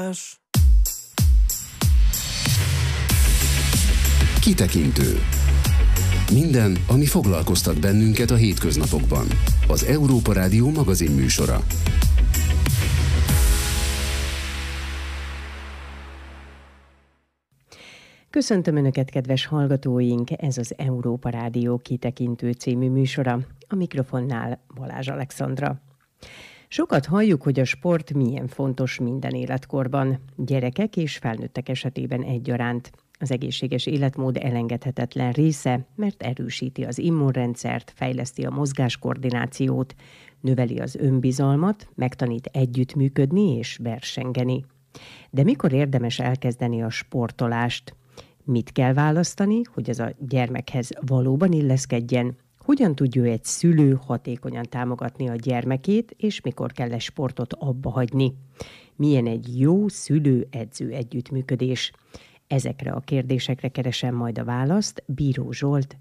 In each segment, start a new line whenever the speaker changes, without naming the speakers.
Podcast.
Kitekintő. Minden, ami foglalkoztat bennünket a hétköznapokban. Az Európa Rádió magazin műsora.
Köszöntöm Önöket, kedves hallgatóink! Ez az Európa Rádió Kitekintő című műsora. A mikrofonnál Balázs Alexandra. Sokat halljuk, hogy a sport milyen fontos minden életkorban, gyerekek és felnőttek esetében egyaránt. Az egészséges életmód elengedhetetlen része, mert erősíti az immunrendszert, fejleszti a mozgáskoordinációt, növeli az önbizalmat, megtanít együttműködni és versengeni. De mikor érdemes elkezdeni a sportolást? Mit kell választani, hogy ez a gyermekhez valóban illeszkedjen? Hogyan tudja egy szülő hatékonyan támogatni a gyermekét, és mikor kell egy sportot abba hagyni? Milyen egy jó szülő-edző együttműködés? Ezekre a kérdésekre keresem majd a választ Bíró Zsolt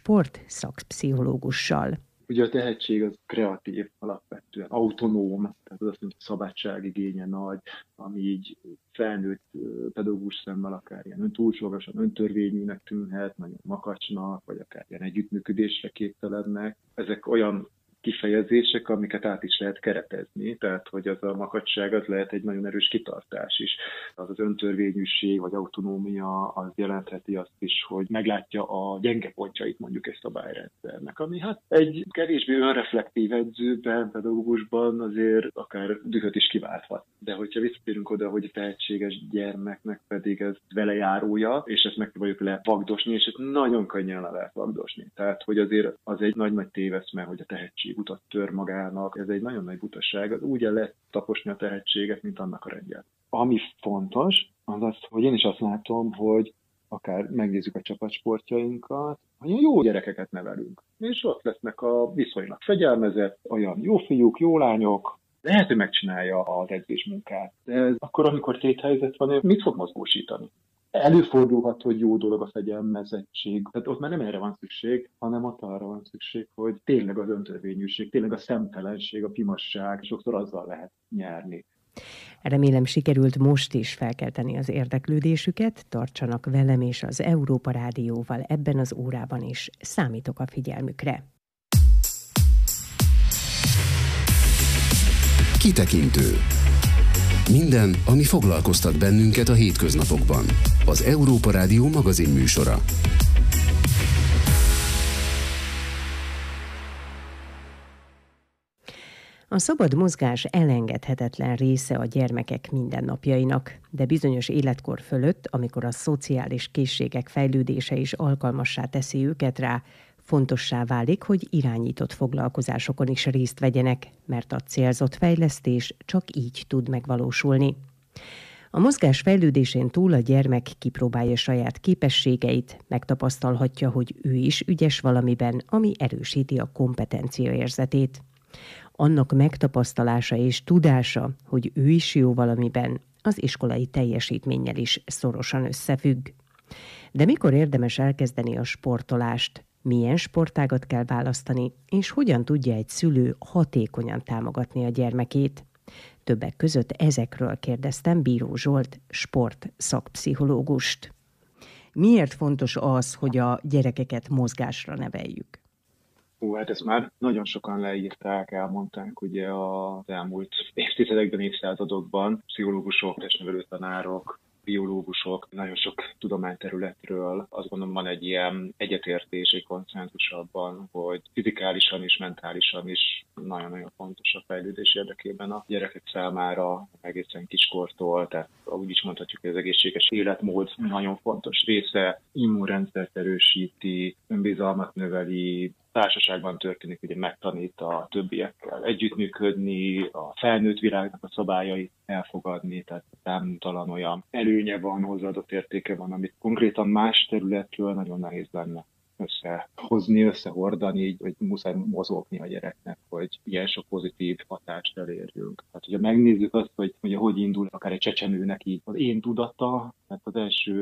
sportszakpszichológussal.
Ugye a tehetség az kreatív, alapvetően autonóm, tehát az azt mondja, hogy szabadságigénye nagy, ami így felnőtt pedagógus szemmel akár ilyen túlságosan öntörvényűnek tűnhet, nagyon makacsnak, vagy akár ilyen együttműködésre képtelennek. Ezek olyan kifejezések, amiket át is lehet keretezni, tehát hogy az a makacság az lehet egy nagyon erős kitartás is. Az öntörvényűség vagy autonómia az jelentheti azt is, hogy meglátja a gyenge pontjait mondjuk egy szabályrendszernek, ami hát egy kevésbé önreflektív edzőben, pedagógusban azért akár dühöt is kiválthat. De hogyha visszatérünk oda, hogy a tehetséges gyermeknek pedig ez velejárója, és ezt megpróbáljuk levagdosni, és ezt nagyon könnyen le lehet vagdosni. Tehát, hogy azért az egy nagy téveszme, hogy a tehetség utat tör magának, ez egy nagyon nagy butaság, az úgy el lehet taposni a tehetséget, mint annak a rendjét. Ami fontos, az az, hogy én is azt látom, hogy akár megnézzük a csapatsportjainkat, hogy jó gyerekeket nevelünk. És ott lesznek a viszonylag fegyelmezett, olyan jó fiúk, jó lányok, lehet, hogy megcsinálja az edzésmunkát. De ez akkor, amikor téthelyzet van, mit fog mozgósítani? Előfordulhat, hogy jó dolog a fegyelmezettség. Tehát ott már nem erre van szükség, hanem ott arra van szükség, hogy tényleg az öntörvényűség, tényleg a szemtelenség, a pimasság, sokszor azzal lehet nyerni.
Remélem sikerült most is felkelteni az érdeklődésüket, tartsanak velem és az Európa Rádióval ebben az órában is. Számítok a figyelmükre.
Kitekintő. Minden, ami foglalkoztat bennünket a hétköznapokban. Az Európa Rádió magazin műsora.
A szabad mozgás elengedhetetlen része a gyermekek mindennapjainak, de bizonyos életkor fölött, amikor a szociális készségek fejlődése is alkalmassá teszi őket rá, fontossá válik, hogy irányított foglalkozásokon is részt vegyenek, mert a célzott fejlesztés csak így tud megvalósulni. A mozgás fejlődésén túl a gyermek kipróbálja saját képességeit, megtapasztalhatja, hogy ő is ügyes valamiben, ami erősíti a kompetencia érzetét. Annak megtapasztalása és tudása, hogy ő is jó valamiben, az iskolai teljesítménnyel is szorosan összefügg. De mikor érdemes elkezdeni a sportolást? Milyen sportágat kell választani, és hogyan tudja egy szülő hatékonyan támogatni a gyermekét? Többek között ezekről kérdeztem Bíró Zsolt sportszakpszichológust. Miért fontos az, hogy a gyerekeket mozgásra neveljük?
Hát ezt már nagyon sokan leírták, elmondták ugye az elmúlt évtizedekben, évszázadokban, pszichológusok, testnevelő tanárok, biológusok, nagyon sok tudományterületről azt gondolom van egy ilyen egyetértés, egy konszenzus abban, hogy fizikálisan és mentálisan is nagyon-nagyon fontos a fejlődés érdekében a gyerekek számára egészen kiskortól, tehát úgy is mondhatjuk, hogy az egészséges életmód nagyon fontos része, immunrendszert erősíti, önbizalmat növeli, társaságban történik, ugye megtanít a többiekkel együttműködni, a felnőtt világnak a szabályait elfogadni, tehát számtalan olyan előnye van, hozzáadott értéke van, amit konkrétan más területről nagyon nehéz lenne összehozni, összehordani, hogy muszáj mozogni a gyereknek, hogy ilyen sok pozitív hatást elérjünk. Tehát, hogyha megnézzük azt, hogy indul akár egy csecsemőnek így az én tudata, tehát az első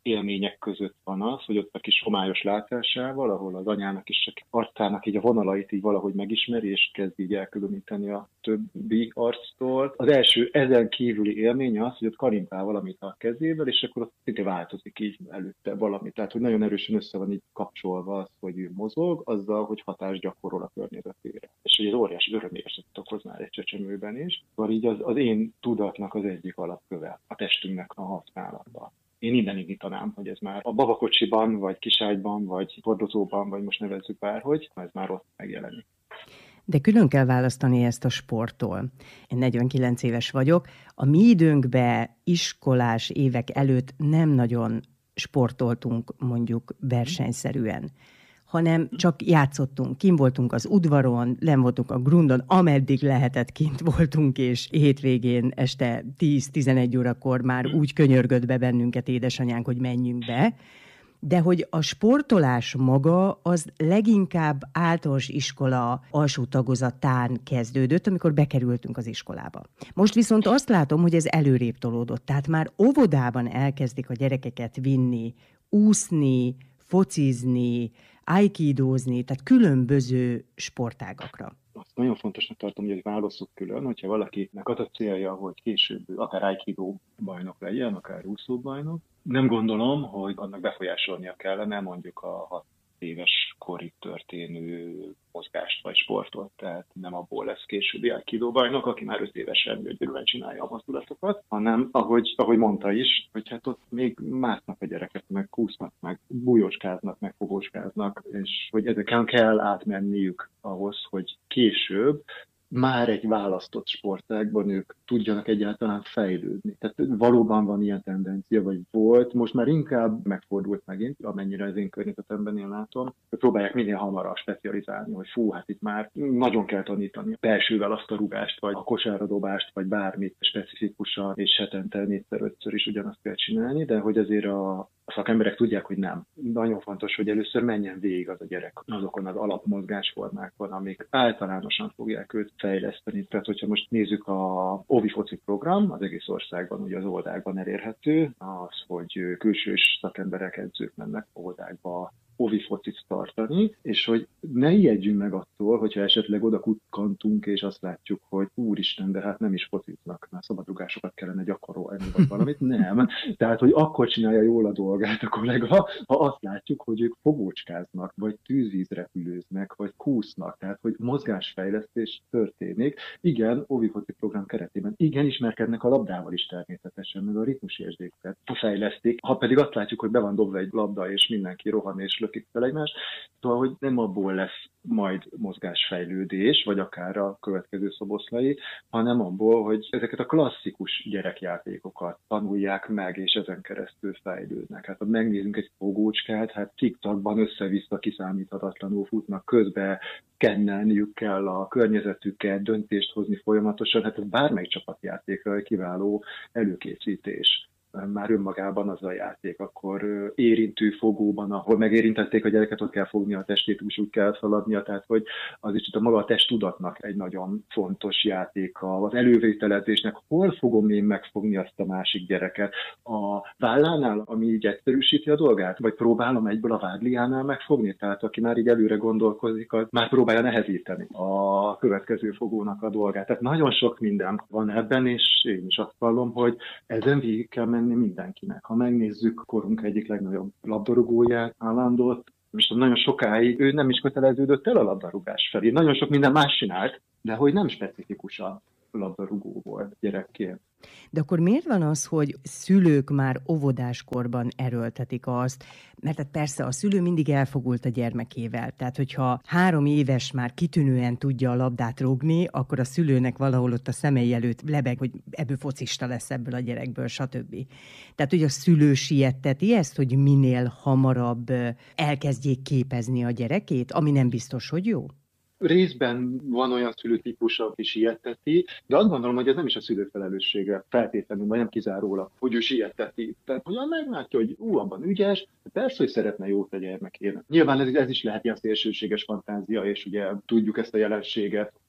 élmények között van az, hogy ott a kis homályos látásával, ahol az anyának is csak arcának így a vonalait így valahogy megismeri, és kezd így elkülöníteni a többi arctól. Az első ezen kívüli élmény az, hogy ott kalimpál valamit a kezével, és akkor ott szinte változik így előtte valami. Tehát, hogy nagyon erősen össze van így kapcsolva az, hogy ő mozog, azzal, hogy hatást gyakorol a környezetére. És hogy ez óriási örömérzetet okoz már egy csecsemőben is. Szóval így az én tudatnak az egyik alapköve, a testünknek a használata. Én innen indítanám, hogy ez már a babakocsiban, vagy kiságyban, vagy hordozóban, vagy most nevezzük bárhogy, ez már ott megjelenik.
De külön kell választani ezt a sporttól. Én 49 éves vagyok. A mi időnkben iskolás évek előtt nem nagyon sportoltunk mondjuk versenyszerűen, hanem csak játszottunk, kint voltunk az udvaron, len voltunk a grundon, ameddig lehetett kint voltunk, és hétvégén este 10-11 órakor már úgy könyörgött be bennünket édesanyánk, hogy menjünk be. De hogy a sportolás maga az leginkább általános iskola alsó tagozatán kezdődött, amikor bekerültünk az iskolába. Most viszont azt látom, hogy ez előrébb tolódott. Tehát már óvodában elkezdik a gyerekeket vinni, úszni, focizni, aikidózni, tehát különböző sportágakra.
Azt nagyon fontosnak tartom, hogy válasszuk külön, hogyha valakinek az a célja, hogy később akár aikidó bajnok legyen, akár úszó bajnok, nem gondolom, hogy annak befolyásolnia kellene mondjuk a 6 éves korig történő mozgást vagy sportot, tehát nem abból lesz későbbi aikidó bajnok, aki már 5 évesen gyönyörűen csinálja a mozdulatokat, hanem ahogy mondta is, hogy hát ott még másznak a gyerekek, meg kúsznak, meg bújóskáznak, meg fogóskáznak, és hogy ezeken kell átmenniük ahhoz, hogy később már egy választott sportágban ők tudjanak egyáltalán fejlődni. Tehát valóban van ilyen tendencia, vagy volt, most már inkább megfordult megint, amennyire az én környezetemben én látom, hogy próbálják minél hamarabb specializálni, hogy fú, hát itt már nagyon kell tanítani belsővel azt a rúgást, vagy a kosáradobást, vagy bármit specifikusan, és hetente 4-5-ször is ugyanazt kell csinálni, de hogy azért a szakemberek tudják, hogy nem. Nagyon fontos, hogy először menjen végig az a gyerek azokon az alapmozgásformákon, amik általánosan fogják őt fejleszteni. Tehát, hogyha most nézzük a Ovi foci program, az egész országban, ugye az óvodákban elérhető, az, hogy külsős szakemberek, edzők mennek óvodákba Ovi focit tartani, és hogy ne ijedjünk meg attól, hogyha esetleg oda kukkantunk, és azt látjuk, hogy úristen, de hát nem is fociznak, már szabadrugásokat kellene gyakorolni, vagy valamit. Nem. Tehát, hogy akkor csinálja jól a dolgát a kollega, ha azt látjuk, hogy ők fogócskáznak, vagy tűzvízrepülőznek, vagy kúsznak, tehát, hogy mozgásfejlesztés történik. Igen, Ovi foci program keretében. Igen, ismerkednek a labdával is természetesen, meg a ritmusérzéket fejlesztik. Ha pedig azt látjuk, hogy be van dobva egy labda, és mindenki rohan és lökik fel egymást, szóval, hogy nem abból lesz majd mozgásfejlődés, vagy akár a következő szoboszlai, hanem abból, hogy ezeket a klasszikus gyerekjátékokat tanulják meg, és ezen keresztül fejlődnek. Hát ha megnézzünk egy fogócskát, hát TikTokban össze-vissza kiszámíthatatlanul futnak, közben kennelniük kell a környezetüket, döntést hozni folyamatosan, hát ez bármely csapatjátékra egy kiváló előkészítés. Már önmagában az a játék, akkor érintő fogóban, ahol megérintették a gyereket, ott kell fogni a testét, úgy kell szaladnia, tehát hogy az is a maga a testtudatnak egy nagyon fontos játéka, az elővételezésnek, hol fogom én megfogni azt a másik gyereket, a vállánál, ami így egyszerűsíti a dolgát, vagy próbálom egyből a vádliánál megfogni, tehát aki már így előre gondolkozik, az már próbálja nehezíteni a következő fogónak a dolgát. Tehát nagyon sok minden van ebben, és én is azt vallom, hogy ezen végig kell menni mindenkinek. Ha megnézzük korunk egyik legnagyobb labdarúgóját, Haalandot, most nagyon sokáig ő nem is köteleződött el a labdarúgás felé. Nagyon sok minden más csinált, de hogy nem specifikusan labdarúgó volt gyerekként.
De akkor miért van az, hogy szülők már óvodáskorban erőltetik azt? Mert hát persze a szülő mindig elfogult a gyermekével. Tehát, hogyha 3 éves már kitűnően tudja a labdát rúgni, akkor a szülőnek valahol ott a szemei előtt lebeg, hogy ebből focista lesz ebből a gyerekből, stb. Tehát, hogy a szülő sietteti ezt, hogy minél hamarabb elkezdjék képezni a gyerekét, ami nem biztos, hogy jó?
Részben van olyan szülőtípus, aki sietteti, de azt gondolom, hogy ez nem is a szülő felelőssége feltétlenül, vagy nem kizárólag, hogy ő sietteti. Tehát, hogyan meglátja, hogy abban ügyes, persze, hogy szeretne jót a gyermekének. Nyilván ez is lehet ilyen szélsőséges fantázia, és ugye tudjuk ezt a jelenséget,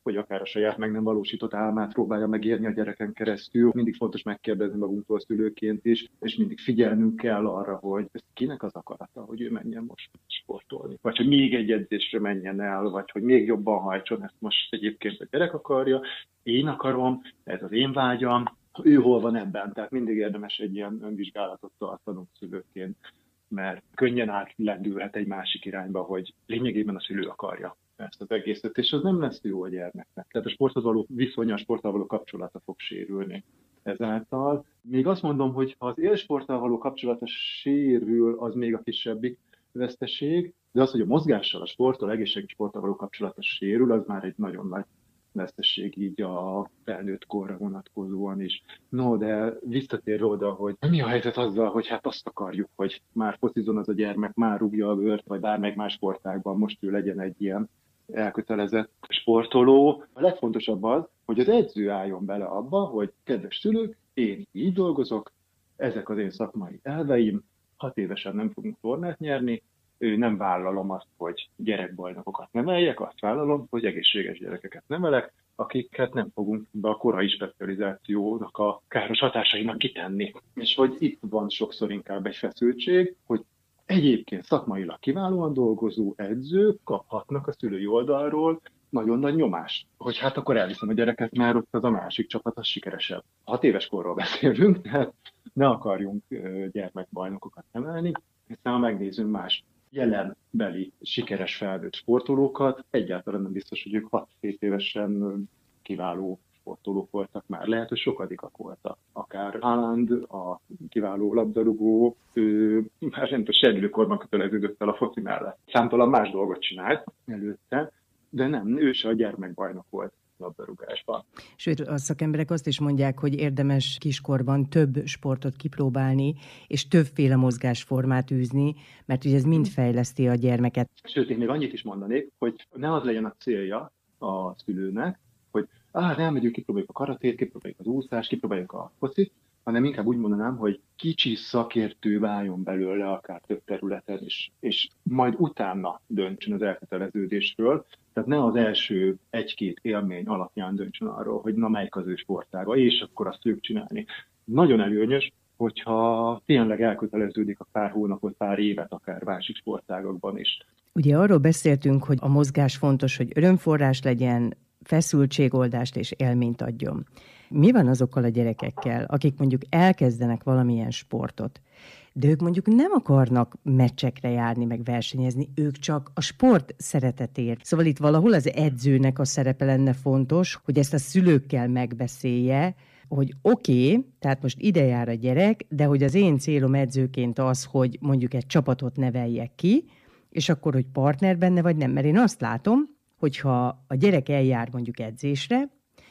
hogy akár a saját meg nem valósított álmát próbálja megérni a gyereken keresztül. Mindig fontos megkérdezni magunktól szülőként is, és mindig figyelnünk kell arra, hogy ez kinek az akarata, hogy ő menjen most sportolni. Vagy hogy még egy edzésre menjen el, vagy hogy még jobban hajtson, ezt most egyébként a gyerek akarja, én akarom, ez az én vágyam, ő hol van ebben. Tehát mindig érdemes egy ilyen önvizsgálatot tartanunk szülőként, mert könnyen átlendülhet egy másik irányba, hogy lényegében a szülő akarja ezt az egészet, és az nem lesz jó a gyermeknek. Tehát a sporthoz való viszonya, a sporttal való kapcsolata fog sérülni ezáltal. Még azt mondom, hogy ha az élsporttal való kapcsolata sérül, az még a kisebbik veszteség, de az, hogy a mozgással, a sporttal, egészséges sporttal való kapcsolata sérül, az már egy nagyon nagy veszteség így a felnőtt korra vonatkozóan is. No, de visszatérve oda, hogy mi a helyzet azzal, hogy hát azt akarjuk, hogy már focizon az a gyermek, már rúgja a bőrt, vagy bármelyik más sportágban most ő legyen egy ilyen elkötelezett sportoló. A legfontosabb az, hogy az edző álljon bele abba, hogy kedves szülők, én így dolgozok, ezek az én szakmai elveim, 6 évesen nem fogunk tornát nyerni, nem vállalom azt, hogy gyerekbajnokokat neveljek, azt vállalom, hogy egészséges gyerekeket nevelek, akiket nem fogunk be a korai specializációnak a káros hatásainak kitenni. És hogy itt van sokszor inkább egy feszültség, hogy egyébként szakmailag kiválóan dolgozó edzők kaphatnak a szülői oldalról nagyon nagy nyomást, hogy hát akkor elviszem a gyereket, mert ott az a másik csapat az sikeresebb. 6 éves korról beszélünk, tehát ne akarjunk gyermekbajnokokat nevelni, hiszen ha megnézzünk más jelenbeli sikeres felnőtt sportolókat, egyáltalán nem biztos, hogy ők 6-7 évesen kiváló sportolók voltak már. Lehet, hogy sokadikak voltak. Akár Haaland, a kiváló labdarúgó, ő már nem tudom, serdülőkorban köteleződött el a foci mellett. Számtalan más dolgot csinált előtte, de nem, ő se a gyermekbajnok volt labdarúgásban.
Sőt, a szakemberek azt is mondják, hogy érdemes kiskorban több sportot kipróbálni, és többféle mozgásformát űzni, mert ugye ez mind fejleszti a gyermeket.
Sőt, én még annyit is mondanék, hogy ne az legyen a célja a szülőnek, hogy elmegyünk, kipróbáljuk a karatét, kipróbáljuk az úszást, kipróbáljuk a focit, hanem inkább úgy mondanám, hogy kicsi szakértő váljon belőle akár több területen is, és majd utána döntsön az elköteleződésről. Tehát ne az első 1-2 élmény alapján döntsön arról, hogy na melyik az ő sportága, és akkor azt fogjuk csinálni. Nagyon előnyös, hogyha tényleg elköteleződik a pár hónapot, pár évet akár másik sportágakban is.
Ugye arról beszéltünk, hogy a mozgás fontos, hogy örömforrás legyen, feszültségoldást és élményt adjon. Mi van azokkal a gyerekekkel, akik mondjuk elkezdenek valamilyen sportot, de ők mondjuk nem akarnak meccsekre járni, meg versenyezni, ők csak a sport szeretetért. Szóval itt valahol az edzőnek a szerepe lenne fontos, hogy ezt a szülőkkel megbeszélje, hogy oké, tehát most ide jár a gyerek, de hogy az én célom edzőként az, hogy mondjuk egy csapatot neveljek ki, és akkor, hogy partner benne vagy nem. Mert én azt látom, hogyha a gyerek eljár mondjuk edzésre,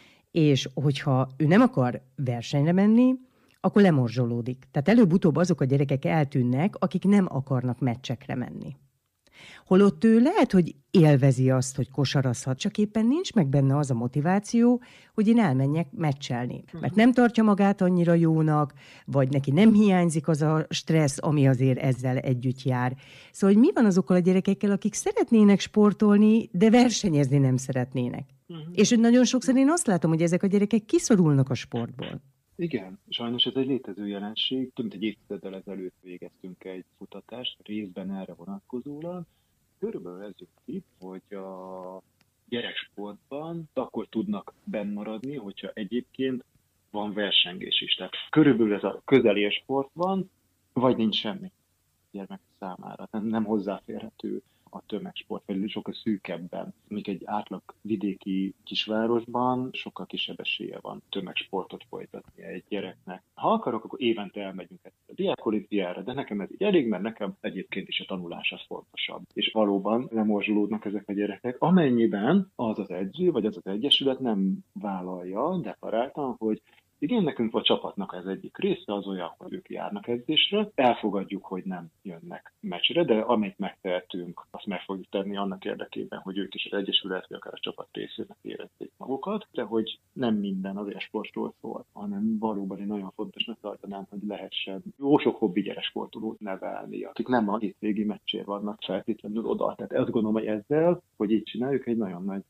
és hogyha ő nem akar versenyre menni, akkor lemorzsolódik. Tehát előbb-utóbb azok a gyerekek eltűnnek, akik nem akarnak meccsekre menni. Holott ő lehet, hogy élvezi azt, hogy kosarazhat, csak éppen nincs meg benne az a motiváció, hogy én elmenjek meccselni. Mert nem tartja magát annyira jónak, vagy neki nem hiányzik az a stressz, ami azért ezzel együtt jár. Szóval, hogy mi van azokkal a gyerekekkel, akik szeretnének sportolni, de versenyezni nem szeretnének. És hogy nagyon sokszor én azt látom, hogy ezek a gyerekek kiszorulnak a sportból.
Igen, sajnos ez egy létező jelenség. Több mint egy évtizeddel ezelőtt végeztünk egy kutatást, részben erre vonatkozólag. Körülbelül ez jött ki, hogy a gyereksportban akkor tudnak bennmaradni, hogyha egyébként van versengés is. Tehát körülbelül ez a közeli sport van, vagy nincs semmi gyermek számára. Nem hozzáférhető a tömegsport, vagy sokkal szűkebben. Még egy átlag vidéki kisvárosban sokkal kisebb esélye van tömegsportot folytatni egy gyereknek. Ha akarok, akkor évente elmegyünk a diákolimpiára, de nekem ez így elég, mert nekem egyébként is a tanulás az fontosabb. És valóban lemorzsolódnak ezek a gyerekek, amennyiben az az edző, vagy az az egyesület nem vállalja deklaráltan, hogy igen, nekünk a csapatnak ez egyik része az olyan, hogy ők járnak edzésre, elfogadjuk, hogy nem jönnek meccsre, de amit megtehetünk, azt meg fogjuk tenni annak érdekében, hogy ők is az egyesület, vagy akár a csapat részének érezzék magukat, de hogy nem minden az e-sportról szól, hanem valóban én nagyon fontosnak tartanám, hogy lehessen jó sok hobbi gyereksportolót nevelni, akik nem a hétvégi meccsért vannak feltétlenül oda. Tehát azt gondolom, hogy ezzel, hogy így csináljuk, egy nagyon nagy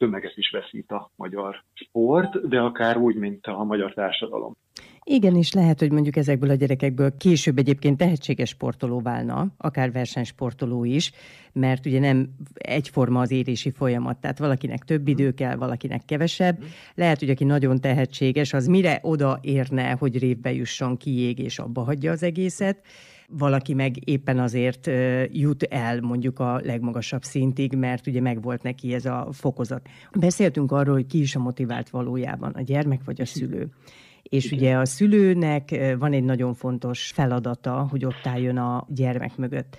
tömeget is veszít a magyar sport, de akár úgy, mint a magyar társadalom.
Igen, és lehet, hogy mondjuk ezekből a gyerekekből később egyébként tehetséges sportoló válna, akár versenysportoló is, mert ugye nem egyforma az érési folyamat, tehát valakinek több idő kell, valakinek kevesebb. Lehet, hogy aki nagyon tehetséges, az mire odaérne, hogy révbe jusson, kiég és abba hagyja az egészet. Valaki meg éppen azért jut el mondjuk a legmagasabb szintig, mert ugye megvolt neki ez a fokozat. Beszéltünk arról, hogy ki is a motivált valójában, a gyermek vagy a szülő. És igen, ugye a szülőnek van egy nagyon fontos feladata, hogy ott álljon a gyermek mögött.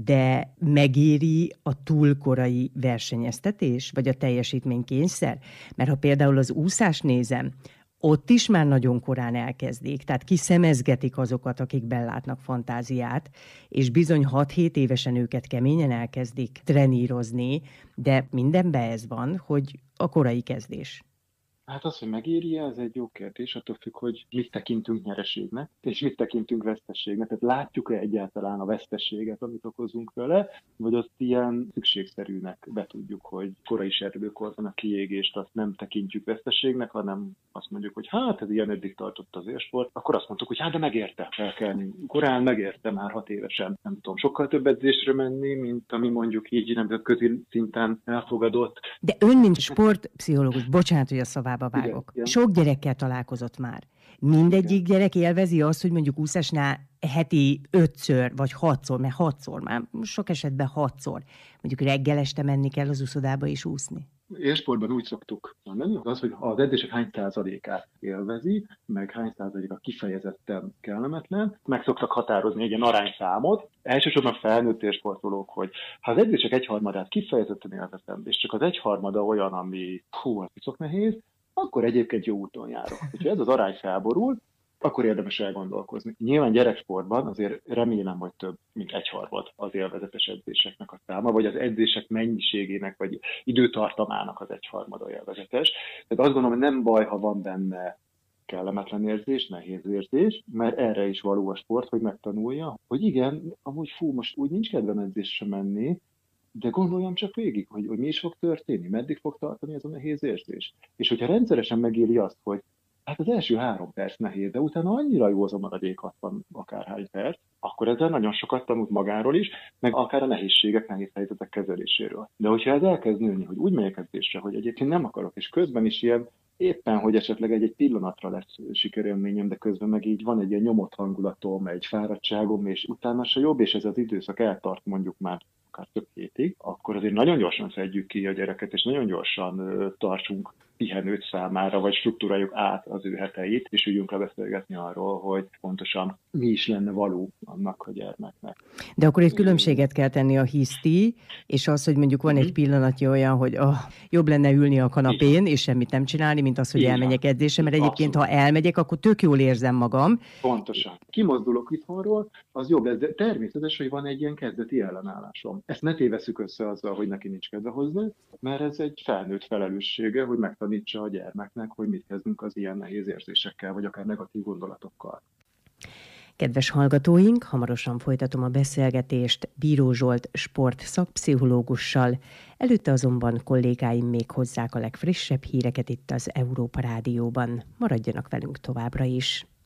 De megéri a túlkorai versenyeztetés, vagy a teljesítménykényszer? Mert ha például az úszást nézem, ott is már nagyon korán elkezdik, tehát kiszemezgetik azokat, akik belátnak fantáziát, és bizony 6-7 évesen őket keményen elkezdik trenírozni, de mindenben ez van, hogy a korai kezdés.
Hát az, hogy megéri, ez egy jó kérdés, attól függ, hogy mit tekintünk nyereségnek, és mit tekintünk veszteségnek. Tehát látjuk-e egyáltalán a veszteséget, amit okozunk vele, vagy azt ilyen szükségszerűnek betudjuk, hogy korai serdülőkorban a kiégést azt nem tekintjük veszteségnek, hanem azt mondjuk, hogy hát ez ilyen eddig tartott az élsport, akkor azt mondtuk, hogy hát de megérte felkelni. Korán megérte már 6 évesen. Nem tudom, sokkal több edzésre menni, mint ami mondjuk így nemzetközi szinten elfogadott.
De ön, mint sportpszichológus, bocsánat, hogy a szavába vágok. Igen. Sok gyerekkel találkozott már. Mindegyik gyerek élvezi azt, hogy mondjuk úszásnál heti 5-ször vagy 6-szor, mert 6-szor, már sok esetben 6-szor. Mondjuk reggel este menni kell az úszodába és úszni.
Élsportban úgy szoktuk mondani, az, hogy az edzések hány százalékát élvezi, meg hány százaléka kifejezetten kellemetlen, meg szoktak határozni egy ilyen arányszámot. Elsősorban felnőtt élsportolók, hogy ha az edzések egyharmadát kifejezetten élvezem, és csak az egyharmada olyan, ami az piszok nehéz, akkor egyébként jó úton járok. Hogyha ez az arány felborul, akkor érdemes elgondolkozni. Nyilván gyereksportban azért remélem, hogy több, mint egyharmad az élvezetes edzéseknek a száma, vagy az edzések mennyiségének, vagy időtartamának az egyharmada élvezetes. Tehát azt gondolom, hogy nem baj, ha van benne kellemetlen érzés, nehéz érzés, mert erre is való a sport, hogy megtanulja, hogy igen, amúgy most úgy nincs kedvem edzésre menni, de gondoljam csak végig, hogy mi is fog történni, meddig fog tartani ez a nehéz érzés. És hogyha rendszeresen megéli azt, hogy hát az első 3 perc nehéz, de utána annyira jó az a maradék 60 akárhány perc, akkor ezzel nagyon sokat tanult magáról is, meg akár a nehézségek, nehéz helyzetek kezeléséről. De hogyha ez elkezd nőni, hogy úgy megyek edzésre, hogy egyébként nem akarok, és közben is ilyen éppen, hogy esetleg egy pillanatra lesz sikerélményem, de közben meg így van egy ilyen nyomott hangulatom, egy fáradtságom, és utána se jobb, és ez az időszak eltart mondjuk már akár több hétig, akkor azért nagyon gyorsan szedjük ki a gyereket, és nagyon gyorsan tartsunk pihenőt számára, vagy struktúráljuk át az ő heteit, és ügyünk le beszélgetni arról, hogy pontosan mi is lenne való annak a gyermeknek.
De akkor itt különbséget kell tenni a hiszti, és az, hogy mondjuk van egy pillanatja olyan, hogy jobb lenne ülni a kanapén, és semmit nem csinálni, mint az, hogy elmegyek edzésre, mert egyébként, ha elmegyek, akkor tök jól érzem magam.
Pontosan. Kimozdulok itthonról, az jobb lesz, de természetes, hogy van egy ilyen kezdeti ellenállásom. Ezt ne tévesszük össze azzal, hogy neki nincs kedve hozzá, mert ez egy felnőtt felelőssége, hogy megtanítsa a gyermeknek, hogy mit kezdünk az ilyen nehéz érzésekkel, vagy akár negatív gondolatokkal.
Kedves hallgatóink, hamarosan folytatom a beszélgetést Bíró Zsolt sportszakpszichológussal, előtte azonban kollégáim még hozzák a legfrissebb híreket itt az Európa Rádióban. Maradjanak velünk továbbra is!